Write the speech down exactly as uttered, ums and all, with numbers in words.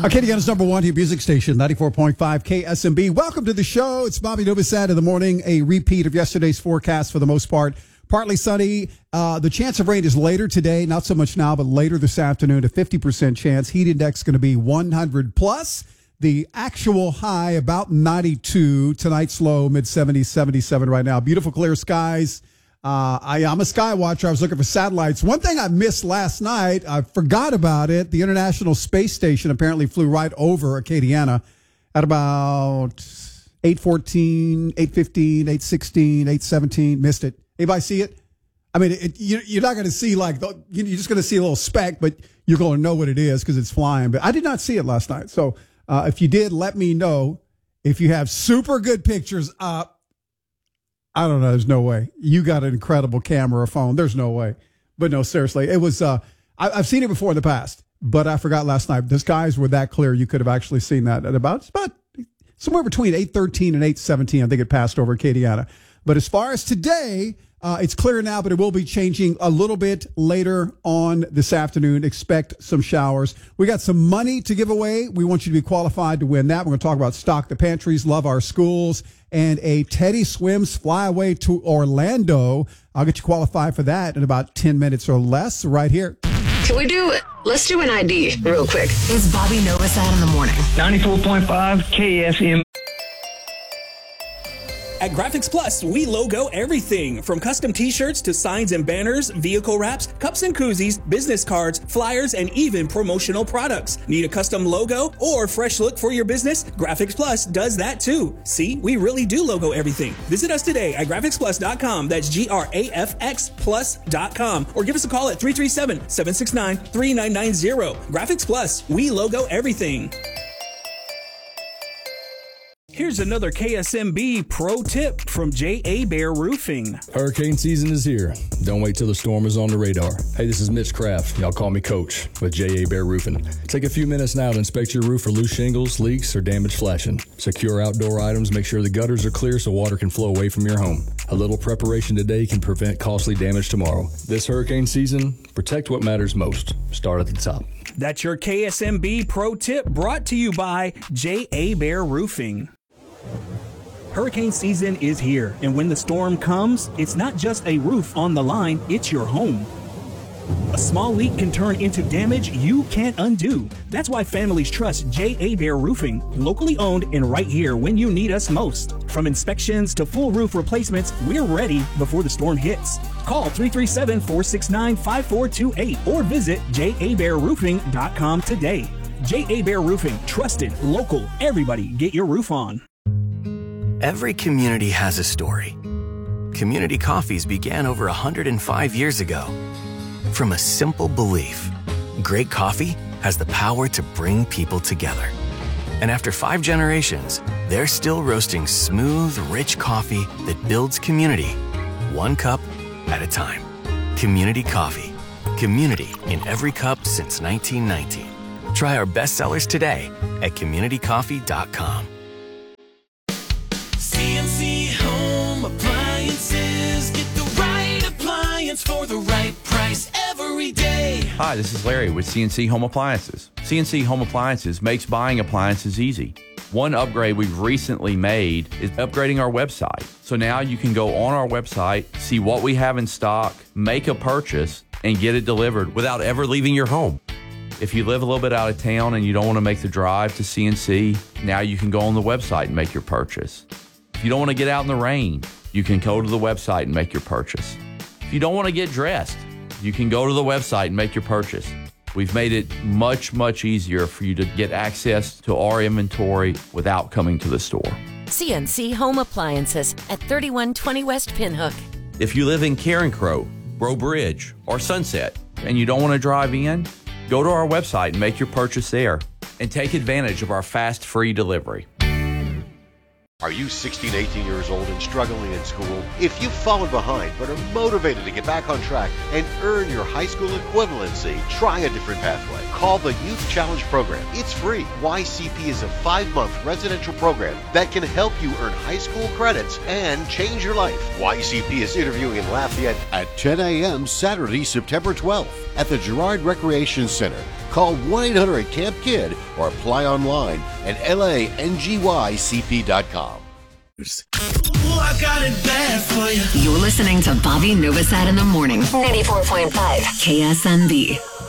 Acadiana's number one hit music station, ninety-four point five K S M B. Welcome to the show. It's Bobby Novosad in the morning, a repeat of yesterday's forecast for the most part. Partly sunny. Uh, the chance of rain is later today, not so much now, but later this afternoon, a fifty percent chance. Heat index going to be one hundred plus. The actual high about ninety-two. Tonight's low, mid seventies, seventy-seven right now. Beautiful clear skies. Uh, I, I'm a sky watcher. I was looking for satellites. One thing I missed last night, I forgot about it. The International Space Station apparently flew right over Acadiana at about eight fourteen, eight fifteen, eight sixteen, eight seventeen. Missed it. Anybody see it? I mean, it, you, you're not going to see like, the, you're just going to see a little speck, but you're going to know what it is because it's flying. But I did not see it last night. So uh, if you did, let me know. If you have super good pictures up, I don't know. There's no way. You got an incredible camera or phone. There's no way. But no, seriously, it was, uh, I, I've seen it before in the past, but I forgot last night. The skies were that clear. You could have actually seen that at about, it's about somewhere between eight thirteen and eight seventeen. I think it passed over Acadiana. But as far as today, uh, it's clear now, but it will be changing a little bit later on this afternoon. Expect some showers. We got some money to give away. We want you to be qualified to win that. We're going to talk about Stock the Pantries, Love Our Schools, and a Teddy Swims flyaway to Orlando. I'll get you qualified for that in about ten minutes or less right here. Can we do it? Let's do an I D real quick. It's Bobby Novosad in the morning. ninety-four point five K S M. At Graphics Plus, we logo everything from custom t-shirts to signs and banners, vehicle wraps, cups and koozies, business cards, flyers, and even promotional products. Need a custom logo or fresh look for your business? Graphics Plus does that too. See, we really do logo everything. Visit us today at graphics plus dot com. That's G R A F X plus dot com. Or give us a call at three three seven, seven six nine, three nine nine zero. Graphics Plus, we logo everything. Here's another K S M B pro tip from J A Bear Roofing. Hurricane season is here. Don't wait till the storm is on the radar. Hey, this is Mitch Kraft. Y'all call me Coach with J A Bear Roofing. Take a few minutes now to inspect your roof for loose shingles, leaks, or damaged flashing. Secure outdoor items. Make sure the gutters are clear so water can flow away from your home. A little preparation today can prevent costly damage tomorrow. This hurricane season, protect what matters most. Start at the top. That's your K S M B pro tip brought to you by J A Bear Roofing. Hurricane season is here, and when the storm comes, it's not just a roof on the line, it's your home. A small leak can turn into damage you can't undo. That's why families trust J A Bear Roofing, locally owned and right here when you need us most. From inspections to full roof replacements, we're ready before the storm hits. Call three three seven, four six nine, five four two eight or visit J A Bear Roofing dot com today. J A Bear Roofing, trusted, local, everybody get your roof on. Every community has a story. Community Coffees began over one hundred five years ago. From a simple belief, great coffee has the power to bring people together. And after five generations, they're still roasting smooth, rich coffee that builds community, one cup at a time. Community Coffee. Community in every cup since nineteen nineteen. Try our best sellers today at community coffee dot com. C N C Home Appliances. Get the right appliance for the right price every day. Hi, this is Larry with C N C Home Appliances. C N C Home Appliances makes buying appliances easy. One upgrade we've recently made is upgrading our website. So now you can go on our website, see what we have in stock, make a purchase, and get it delivered without ever leaving your home. If you live a little bit out of town and you don't want to make the drive to C N C, now you can go on the website and make your purchase. If you don't want to get out in the rain, you can go to the website and make your purchase. If you don't want to get dressed, you can go to the website and make your purchase. We've made it much, much easier for you to get access to our inventory without coming to the store. C N C Home Appliances at thirty-one twenty West Pinhook. If you live in Carencro, Breaux Bridge, or Sunset, and you don't want to drive in, go to our website and make your purchase there, and take advantage of our fast, free delivery. Are you sixteen, eighteen years old and struggling in school? If you've fallen behind but are motivated to get back on track and earn your high school equivalency, try a different pathway. Call the Youth Challenge Program. It's free. Y C P is a five-month residential program that can help you earn high school credits and change your life. Y C P is interviewing in Lafayette at ten a.m. Saturday, September twelfth. at the Girard Recreation Center. Call one eight hundred camp kid or apply online at L A N G Y C P dot com. Ooh, I got it bad for you. You're listening to Bobby Novosad in the morning. ninety-four point five K S M B.